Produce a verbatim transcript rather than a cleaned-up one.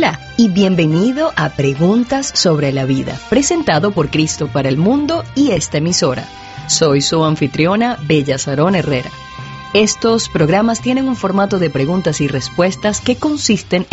Hola y bienvenido a Preguntas sobre la Vida, presentado por Cristo para el Mundo y esta emisora. Soy su anfitriona, Bella Sarón Herrera. Estos programas tienen un formato de preguntas y respuestas que consisten